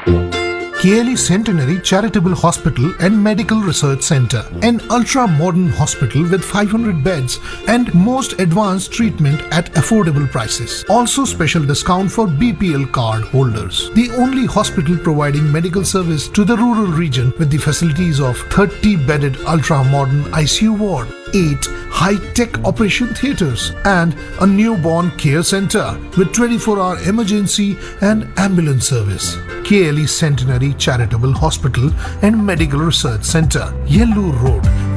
KLE Centenary Charitable Hospital and Medical Research Center, an ultra-modern hospital with 500 beds and most advanced treatment at affordable prices. Also special discount for BPL card holders. The only hospital providing medical service to the rural region with the facilities of 30-bedded ultra-modern ICU ward, 8 high-tech operation theaters and a newborn care center with 24-hour emergency and ambulance service. KLE Centenary Charitable Hospital and Medical Research Center, Yellow Road,